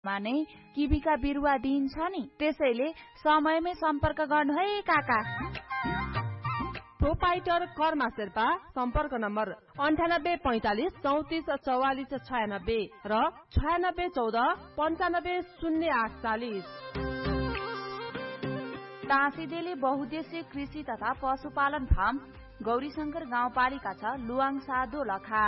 नै किबीका बिरुवा दिइन्छ नि, त्यसैले समयमै सम्पर्क गर्नु है काका। प्रोपाइटर कर्मा शेर्पा सम्पर्क नम्बर 9845 34 44 96 र 9614 95 04840। टाँसीदेले बहुद्देश्य कृषि तथा पशुपालन फार्म गौरीशंकर गाउँपालिका छ, लुवाङसा दोलखा।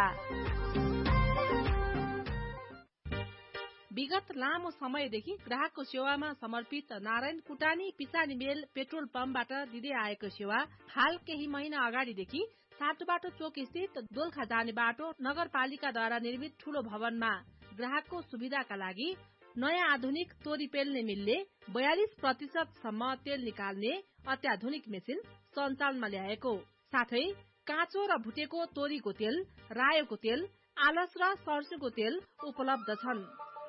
विगत लामो समयदेखि ग्राहकको सेवामा समर्पित नारायण कुटानी पिसानी मेल पेट्रोल पम्पबाट दिँदै आएको सेवा हाल केही महिना अगाडिदेखि साटोबाटो चोक स्थित दोलखा जाने बाटो नगरपालिकाद्वारा निर्मित ठूलो भवनमा ग्राहकको सुविधाका लागि नयाँ आधुनिक तोरी पेल्ने मिलले 42% सम्म तेल निकाल्ने अत्याधुनिक मेसिन सञ्चालनमा ल्याएको साथै काँचो र भुटेको तोरीको तेल, रायोको तेल, आलस र सर्सोको तेल उपलब्ध छन्।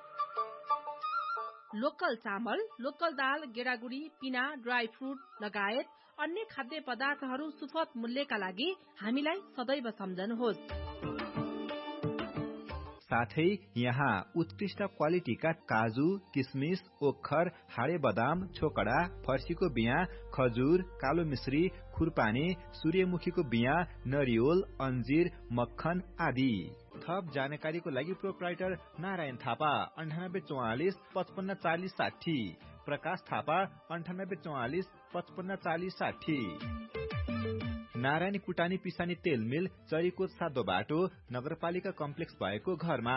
लोकल चामल, लोकल दाल, गेडागुडी, पिना, ड्राई फ्रुट लगायत अन्य खाद्य पदार्थहरू सुपथ मूल्यका लागि हामीलाई सदैव सम्झनुहोस्। साथै यहाँ उत्कृष्ट क्वालिटीका काजु, किसमिस, ओखर, हाडे बदाम, छोकडा, फर्सीको बिया, खजुर, कालो मिश्री, खुरपानी, सूर्यमुखीको बिया, नरिवल, अन्जीर, मक्खन आदि। थप जानकारीको लागि प्रोप्राइटर नारायण थापा 9844 55 40 60, प्रकाश थापा 9844 55 40 60। नारायण कुटानी पिसानी तेल मिल, चरीकोट सादो बाटो, नगरपालिका कम्प्लेक्स भएको घरमा।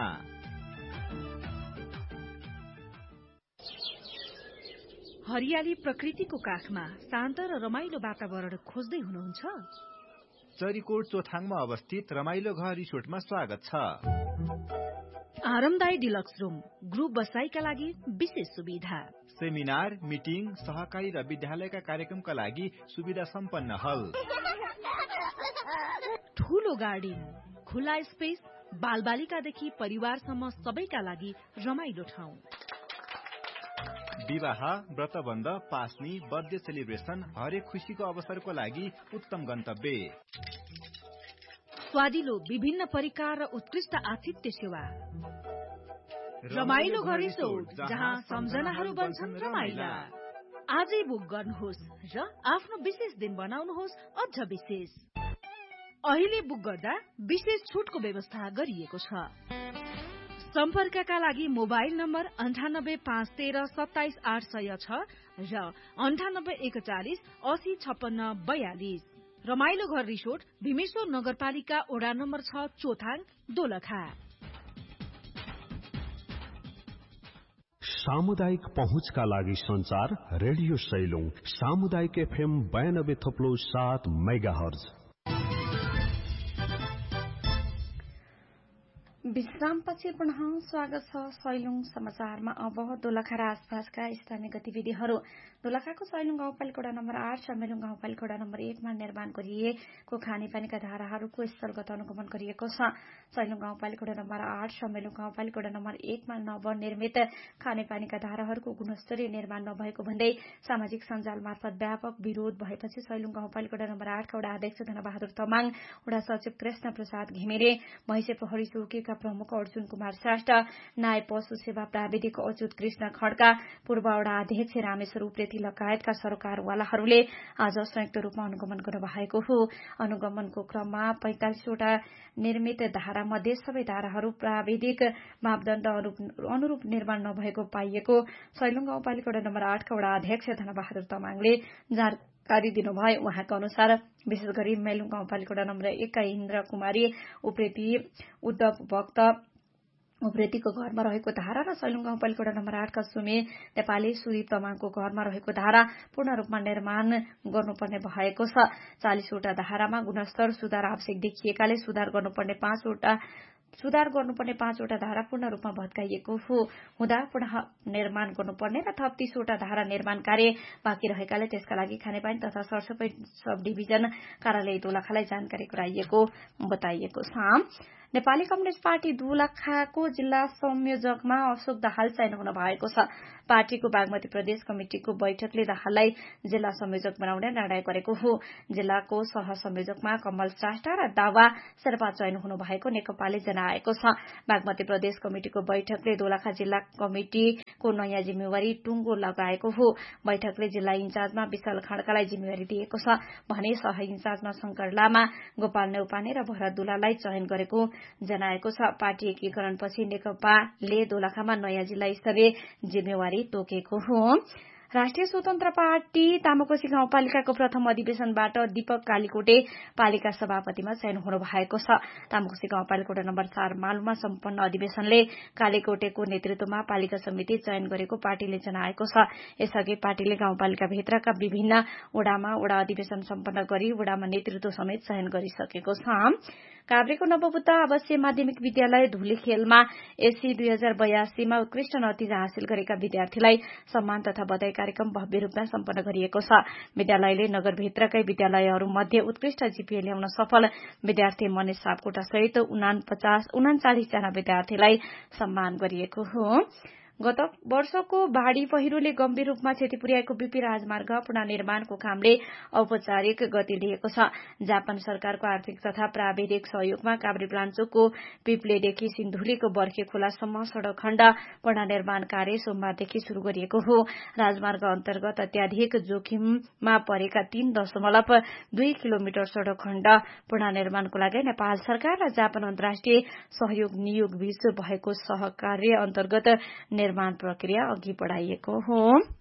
हरियाली प्रकृतिको काखमा शान्त र रमाइलो वातावरण खोज्दै हुनुहुन्छ? चरीकोट चोथाङमा अवस्थित रमाइलो घर रिसोर्टमा स्वागत छ। आरामदायी डिलक्स रूम, ग्रुप बसाइका लागि विशेष सुविधा, सेमिनार, मिटिङ, सहकारी र विद्यालयका कार्यक्रमका लागि सुविधा सम्पन्न हल, ठूलो गार्डन, खुला स्पेस, बालबालिकादेखि परिवारसम्म सबैका लागि रमाइलो ठाउँ। विवाह, व्रतबन्ध, पास्नी, बर्थडे सेलिब्रेसन, हरेक खुशीको अवसरको लागि उत्तम गन्तव्य। स्वादिलो विभिन्न परिकार र उत्कृष्ट आतिथ्य सेवा। रमाइलो घर रिसोर्ट, जहाँ सम्झनाहरू बन्छन् रमाइला। आजै बुक गर्नुहोस् र आफ्नो विशेष दिन बनाउनुहोस् अझ विशेष। अहिले बुक गर्दा विशेष छुटको व्यवस्था गरिएको छ। सम्पर्कका लागि मोबाइल नम्बर 985113 27 806 र 9841 80 56 42। रमाइलो घर रिसोर्ट, भीमेश्वर नगरपालिका वडा नम्बर 6, चोथाङ, दोलखा। सामुदायिक पहुँचका लागि संचार रेडियो सैलुङ, सामुदायिक FM 92.7 मेगाहर्ज। विश्रामपछि पुनः स्वागत छ सैलुङ समाचारमा। अब दोलखा र आसपासका स्थानीय गतिविधिहरू। दोलखाको सैलुङ गाउँपालिका वडा नम्बर 8 समेलुङ गाउँपालिका वडा नम्बर 1 मा निर्माण गरिएको खानेपानीका धाराहरूको स्थलगत अनुगमन गरिएको छ। सैलुङ गाउँपालिका वडा नम्बर 8 समेलुङ गाउँपालिका वडा नम्बर 1 मा नवनिर्मित खानेपानीका धाराहरूको गुणस्तरीय निर्माण नभएको भन्दै सामाजिक सञ्जाल मार्फत व्यापक विरोध भएपछि सैलुङ गाउँपालिका वडा नम्बर 8 का वडा अध्यक्ष धनबहादुर तामाङ, वडा सचिव कृष्ण प्रसाद घिमिरे, भैँसे प्रहरी चौकीका प्रमुख अर्जुन कुमार श्रेष्ठ, नायब पशु सेवा प्राविधिक अच्युत कृष्ण खड्का, पूर्व वडा अध्यक्ष रामेश्वर उप्रेती लगायतका सरकारवालाहरूले आज संयुक्त रूपमा अनुगमन गर्नुभएको हो। अनुगमनको क्रममा 45वटा निर्मित धारा मध्ये सबै धाराहरू प्राविधिक मापदण्ड अनुरूप निर्माण नभएको पाइएको सैलुङ गाउँपालिका वडा नम्बर 8 का वडा अध्यक्ष धनबहादुर तामाङले जानकारी दिनुभयो। उहाँका अनुसार विशेष गरी मेलुङ गाउँपालिका वडा नम्बर 1 का इन्द्र कुमारी उप्रेती, उद्धव भक्त उप्रेतीको घरमा रहेको धारा र सैलुङ गाउँपालिका वडा नम्बर 8 का सुमे नेपाली सुदीप तमाङको घरमा रहेको धारा पूर्ण रूपमा निर्माण गर्नुपर्ने भएको छ। 40वटा धारामा गुणस्तर सुधार आवश्यक देखिएकाले सुधार गर्नुपर्ने 5वटा धारा पूर्ण रूपमा भत्काइएको हुँदा पुनः निर्माण गर्नुपर्ने र थप 30वटा धारा निर्माण कार्य बाँकी रहेकाले त्यसका लागि खानेपानी तथा सरसफाई सब डिभिजन कार्यालय दोलखालाई जानकारी गराइएको बताइएको छ। नेपाली कम्युनिष्ट पार्टी दोलखाको जिल्ला संयोजकमा अशोक दाहाल चयन हुन भएको छ। पार्टीको बागमती प्रदेश कमिटिको बैठकले दाहाललाई जिल्ला संयोजक बनाउने निर्णय गरेको हो। जिल्लाको सह संयोजकमा कमल श्रेष्ठ र दावा शेर्पा चयन हुनु भएको नेकपाले जनाएको छ। बागमती प्रदेश कमिटिको बैठकले दोलखा जिल्ला कमिटिको नयाँ जिम्मेवारी टुङ्गो लगाएको हो। बैठकले जिल्ला इन्चार्जमा विशाल खड्कालाई जिम्मेवारी दिएको छ भने सह इन्चार्जमा शंकर लामा, गोपाल नेउपाने र भरत दुलाललाई चयन गरेको जनाएको छ। पार्टी एकीकरणपछि नेकपाले दोलखामा नयाँ जिल्ला स्तरीय जिम्मेवारी तोकेको हो। राष्ट्रिय स्वतन्त्र पार्टी तामाकोशी गाउँपालिकाको प्रथम अधिवेशनबाट दीपक कालीकोटे पालिका सभापतिमा चयन हुनु भएको छ। तामाकोशी गाउँपालिका नम्बर 4 मालुमा सम्पन्न अधिवेशनले कालीकोटेको नेतृत्वमा पालिका समिति चयन गरेको पार्टीले जनाएको छ। यसअघि पार्टीले गाउँपालिका भित्रका विभिन्न वडामा वडा अधिवेशन सम्पन्न गरी वडामा नेतृत्व समेत चयन गरिसकेको छ। काभ्रेको नवबुद्ध आवासीय माध्यमिक विद्यालय धुलीखेलमा एससी 2082 मा उत्कृष्ट नतिजा हासिल गरेका विद्यार्थीलाई सम्मान तथा बधाई कार्यक्रम भव्य रूपमा सम्पन्न गरिएको छ। विद्यालयले नगरभित्रकै विद्यालयहरूमध्ये उत्कृष्ट जीपीए ल्याउन सफल विद्यार्थी मनेश सापकोटा सहित 39 जना विद्यार्थीलाई सम्मान गरिएको हो। गत वर्षको बाढ़ी पहिरोले गम्भीर रूपमा क्षति पुर्याएको बीपी राजमार्ग पुनर्निर्माणको कामले औपचारिक गति लिएको छ। जापान सरकारको आर्थिक तथा प्राविधिक सहयोगमा काभ्रेपलाञ्चोकको पिप्लेदेखि सिन्धुलीको बर्खे खोलासम्म सड़क खण्ड पुनर्निर्माण कार्य सोमबारदेखि शुरू गरिएको हो। राजमार्ग अन्तर्गत अत्याधिक जोखिममा परेका 3.2 किलोमिटर सड़क खण्ड पुनर्निर्माणको लागि नेपाल सरकार र जापान अन्तर्राष्ट्रिय सहयोग नियोग बीच भएको सहकार्य अन्तर्गत निर्माण प्रक्रिया अघि बढ़ाइएको हो।